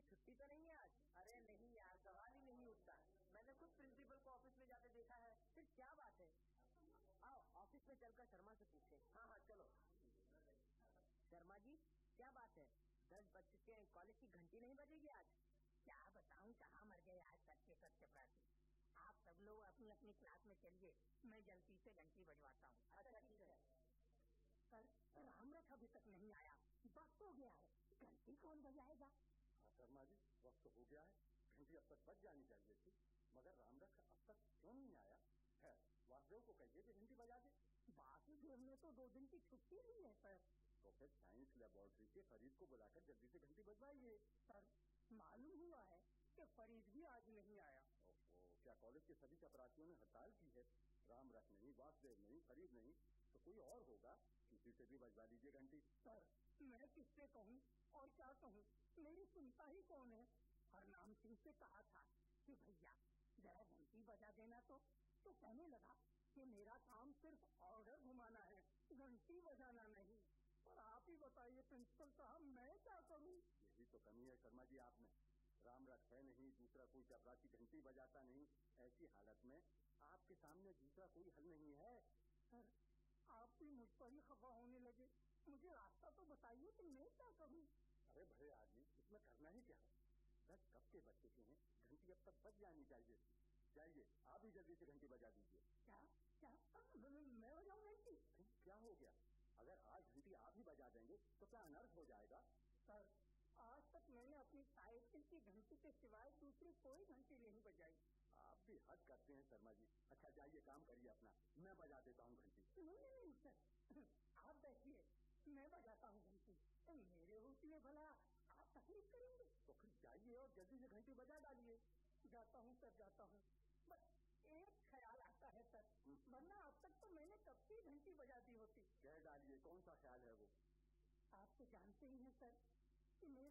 की छुट्टी तो नहीं है आज? अरे नहीं यार, सवाल ही नहीं उठता। मैंने खुद प्रिंसिपल को ऑफिस में जाते देखा है। फिर क्या बात है? आओ ऑफिस में चलकर शर्मा से पूछे। हाँ हाँ चलो। शर्मा जी क्या बात है? 10 बज चुके हैं, कॉलेज की घंटी नहीं बजेगी आज? क्या बताऊं, कहाँ मर गए आज सच्चे चपरासी। आप सब लोग अपनी अपनी क्लास में चलिए, मैं जल्दी से घंटी बजवाता हूँ। अच्छा ठीक है। पर रामरथ अभी तक नहीं आया, वक्त हो गया है, घंटी कौन बजाएगा? हाँ शर्मा जी, वक्त हो गया है, घंटी अब तक बज जानी चाहिए थी, मगर रामरथ अब तक क्यों नहीं आया? है वासुदेव को कहिए कि घंटी बजा दे। वासुदेव ने तो 2 दिन की छुट्टी ली है सर। तो फिर साइंस लेबोरेटरी के फरीद को बुलाकर जल्दी से घंटी बजवाइए। सर मालूम हुआ है कि फरीद भी आज नहीं आया। ओहो, क्या कॉलेज के सभी चपरासियों ने हड़ताल की है? रामरथ नहीं, वासुदेव नहीं, फरीद नहीं, तो कोई और होगा, किसी से भी बजवा दीजिए घंटी। सर मैं किससे कहूँ और क्या कहूँ, मेरी सुनता ही कौन है। हरनाम सिंह से कहा था कि भैया जरा घंटी बजा देना, तो कहने लगा कि मेरा काम सिर्फ ऑर्डर घुमाना है, घंटी बजाना नहीं। और आप ही बताइए प्रिंसिपल साहब, मैं क्या करूं? यही तो कमी है शर्मा जी आप में। रामरथ है नहीं, दूसरा कोई चपरासी घंटी बजाता नहीं, ऐसी हालत में आपके सामने दूसरा कोई हल नहीं है। सर आप भी मुझ पर ही खफा होने लगे, मुझे रास्ता तो बताइए कि मैं क्या करूं? अरे भले आदमी, इसमें करना ही क्या है? 10 कब के बज चुके हैं, घंटी अब तक बज जानी चाहिए थी। जाइए आप ही जल्दी से घंटी बजा दीजिए। क्या मैं बजाऊं घंटी? क्या हो गया? अगर आज घंटी आप ही बजा देंगे तो क्या अनर्थ हो जाएगा? सर आज तक मैंने अपनी साइकिल की घंटी के सिवाय दूसरी कोई घंटी नहीं बजाई। आप भी हद करते हैं शर्मा जी। अच्छा जाइए काम करिए अपना, मैं बजा देता हूँ घंटी। नहीं सर, आप बैठिए, मैं बजाता हूँ घंटी। मेरे उसमें भला आप तकलीफ करेंगे? तो फिर जाइए और जल्दी से घंटी बजा डालिए। जाता हूँ सर, जाता हूँ। बस एक ख्याल आता है सर, वरना अब तक तो मैंने कब की घंटी बजा दी होती। कह डालिए, कौन सा ख्याल है वो? आप तो जानते ही हैं सर कि मेरा